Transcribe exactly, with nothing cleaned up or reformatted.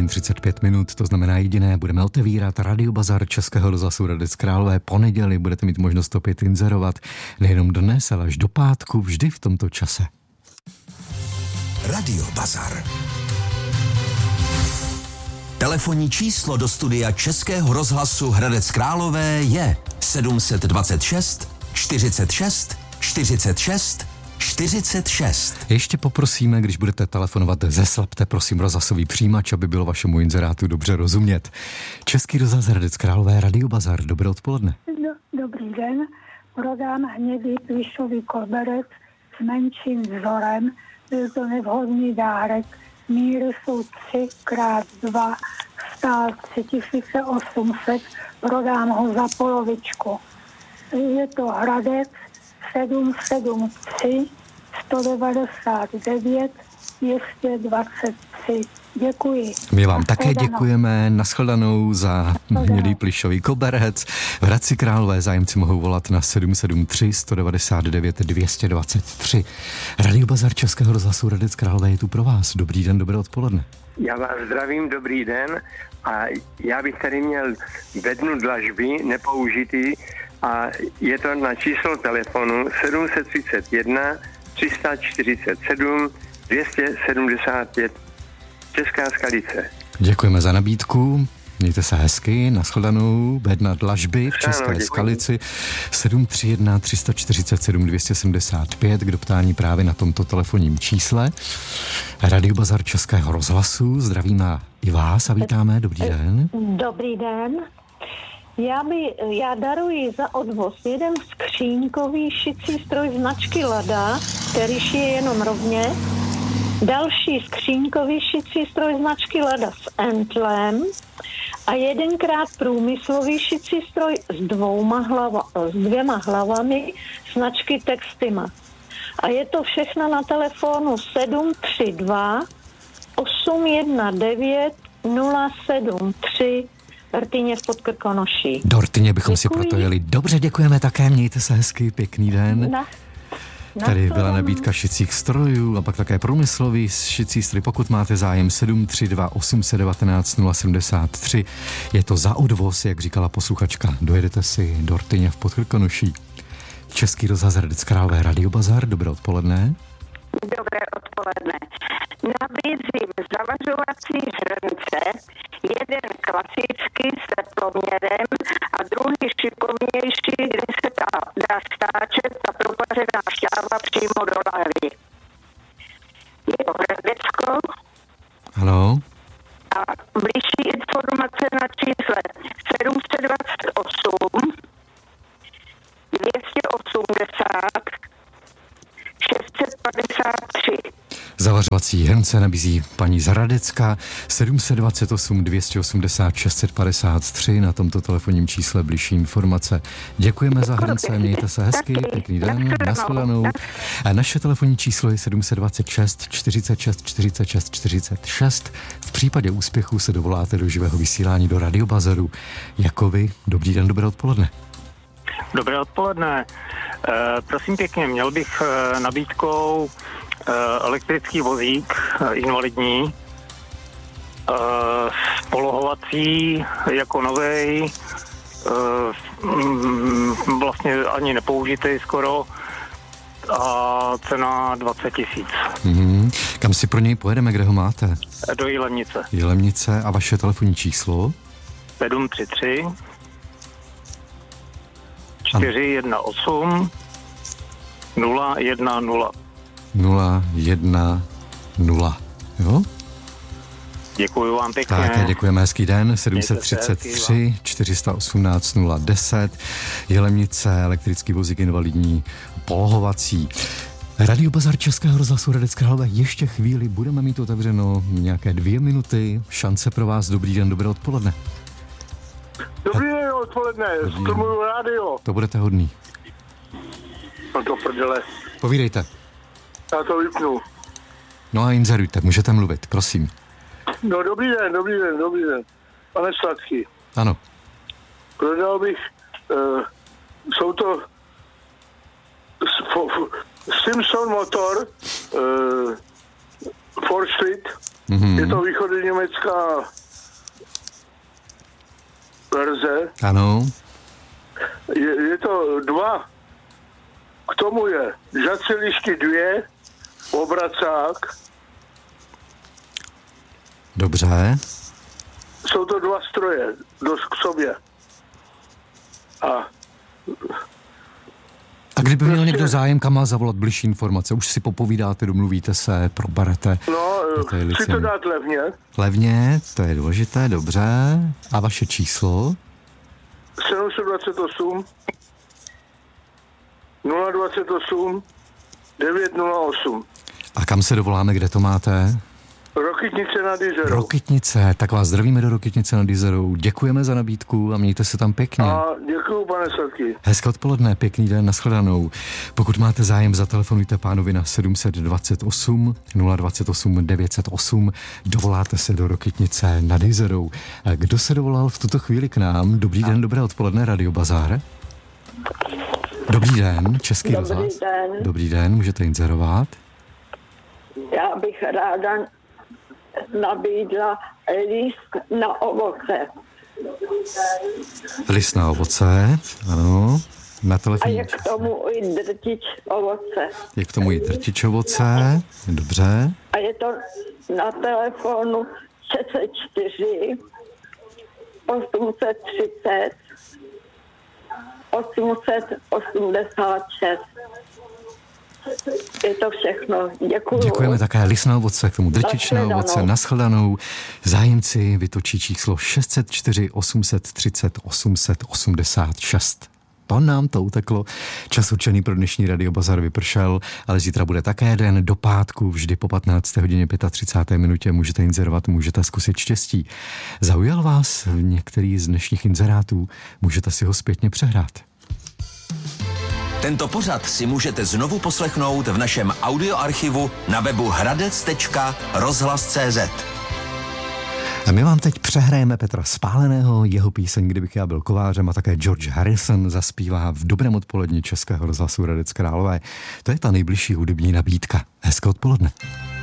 hodin třicet pět minut, to znamená jediné, budeme otevírat Radiobazar Českého rozhlasu Hradec Králové po neděli, budete mít možnost opět inzerovat nejenom dnes, ale až do pátku, vždy v tomto čase. Radiobazar. Telefonní číslo do studia Českého rozhlasu Hradec Králové je sedm set dvacet šest čtyřicet šest čtyřicet šest čtyřicet šest. Ještě poprosíme, když budete telefonovat, zeslabte prosím rozhlasový přijímač, aby bylo vašemu inzerátu dobře rozumět. Český rozhlas Hradec Králové, Radiobazar, dobré odpoledne. Do, dobrý den, prodám hnědý plišový koberec s menším vzorem, byl to nevhodný dárek, míry jsou tři krát dva, stál tři tisíce osm set, prodám ho za polovičku. Je to Hradec sedm sedm tři sto devadesát devět dvě stě dvacet tři. Děkuji. My vám také děkujeme. Nashledanou za hnědý plišový koberec. V Hradci Králové zájemci mohou volat na sedm sedm tři sto devadesát devět dvě stě dvacet tři. Radiobazar Českého rozhlasu Hradec Králové je tu pro vás. Dobrý den, dobré odpoledne. Já vás zdravím, dobrý den. A já bych tady měl bednu dlažby nepoužitý a je to na číslo telefonu sedm set třicet jedna tři sta čtyřicet sedm dvě stě sedmdesát pět Česká Skalice. Děkujeme za nabídku. Mějte se hezky, nashledanou, bedna dlažby v České ano, Skalici sedm tři jedna tři sta čtyřicet sedm dvě stě sedmdesát pět k doptání právě na tomto telefonním čísle. Radiobazar Českého rozhlasu, zdravíme i vás a vítáme, dobrý den. Dobrý den. Já, by, já daruji za odvoz jeden skříňkový šicí stroj značky Lada, který šije jenom rovně, další skříňkový šicí stroj značky Lada s entlem a jedenkrát průmyslový šicí stroj s, dvouma hlava, s dvěma hlavami značky Textima. A je to všechno na telefonu sedm tři dva osm jedna devět nula sedm tři Rtyně v Podkrkonoší. Do Rtyně bychom Děkuji. si proto jeli. Dobře, děkujeme také, mějte se hezky, pěkný den. Na, na Tady byla nabídka šicích strojů a pak také průmyslový šicí stroj. Pokud máte zájem sedm tři dva osm jedna devět nula sedm tři, je to za odvoz, jak říkala posluchačka. Dojedete si do Rtyně v Podkrkonoší. Český rozhlas Hradec Králové, Radiobazar, dobré odpoledne. Dobré odpoledne. Nabízím zavařovací hrnce, jeden klasický s teploměrem a druhý šikovnější, kde se dá, dá stáčet ta propařená šťáva přímo do lahví. Je to Hradecko. Ano. A blížší informace na čísle sedm set dvacet osm dvě stě osmdesát šest set padesát tři. Zavařovací hrnce nabízí paní z Hradecka sedm set dvacet osm dvě stě osmdesát šest set padesát tři na tomto telefonním čísle bližší informace. Děkujeme za hrnce, mějte se hezky, pěkný den, nashledanou. A naše telefonní číslo je sedm set dvacet šest čtyřicet šest čtyřicet šest čtyřicet šest. V případě úspěchu se dovoláte do živého vysílání do Radiobazaru. Jako vy, dobrý den, dobré odpoledne. Dobré odpoledne. E, prosím pěkně, měl bych e, nabídkou e, elektrický vozík e, invalidní, e, polohovací jako novej, e, m, vlastně ani nepoužitý skoro a cena dvacet tisíc. Mm-hmm. Kam si pro něj pojedeme, kde ho máte? E, do Jilemnice. Jilemnice a vaše telefonní číslo? sedm tři tři čtyři jedna osm nula jedna nula nula jedna nula. Jo? Děkuji vám pěkně. Tak, děkujeme, hezký den. sedm set třicet tři čtyři sta osmnáct nula deset Jilemnice, elektrický vozík invalidní, polohovací. Radiobazar Českého rozhlasu Hradec Králové, ještě chvíli, budeme mít otevřeno nějaké dvě minuty. Šance pro vás, dobrý den, dobré odpoledne. Dobrý den, odpoledne, to mluví rádio. To budete hodný. No to prdele. Povídejte. Já to vypnu. No a inzerujte, můžete mluvit, prosím. No dobrý den, dobrý den, dobrý den. Pane Sladký. Ano. Prodal bych, uh, jsou to Simpson motor, uh, four speed, Mm-hmm. Je to východoněmecká verze. Ano. Je, je to dva. K tomu je žací lišky dvě, obracák. Dobře. Jsou to dva stroje, dost k sobě. A A kdyby měl někdo zájem, kam má zavolat bližší informace? Už si popovídáte, domluvíte se, proberete. No, chci to dát levně. Levně, to je důležité, dobře. A vaše číslo? sedm set dvacet osm nula dvacet osm devět nula osm. A kam se dovoláme, kde to máte? Rokytnice nad Jizerou. Rokytnice, tak vás zdravíme do Rokytnice nad Jizerou. Děkujeme za nabídku a mějte se tam pěkně. A děkuju, pane Sladký. Hezké odpoledne, pěkný den, nashledanou. Pokud máte zájem, zatelefonujte pánovi na sedm set dvacet osm nula dvacet osm devět set osm. Dovoláte se do Rokytnice nad Jizerou. Kdo se dovolal v tuto chvíli k nám? Dobrý den, dobré odpoledne, Radio Bazar. Dobrý den, Český Dobrý rozhlas. den. Dobrý den, můžete inzerovat. Já bych ráda nabídla líst na ovoce. List na ovoce, ano. Na A telefonní. je k tomu i drtič ovoce. Je k tomu i drtič ovoce, dobře. A je to na telefonu šest set čtyři osm set třicet osm set osmdesát šest. Je to všechno. Děkuju. Děkujeme také list na ovoce, k tomu drtičné Nashledanou. ovoce, nashledanou. Zájemci vytočí číslo šest set čtyři osm set třicet osm set osmdesát šest. To nám to uteklo. Čas určený pro dnešní Radio Bazar vypršel, ale zítra bude také den do pátku, vždy po patnácté hodině třicet pět minutě můžete inzerovat, můžete zkusit štěstí. Zaujal vás některý z dnešních inzerátů? Můžete si ho zpětně přehrát. Tento pořad si můžete znovu poslechnout v našem audioarchivu na webu hradec tečka rozhlas tečka cé zet. A my vám teď přehrajeme Petra Spáleného, jeho píseň Kdybych já byl kovářem, a také George Harrison zaspívá v dobrém odpoledni Českého rozhlasu Hradec Králové. To je ta nejbližší hudební nabídka. Hezké odpoledne.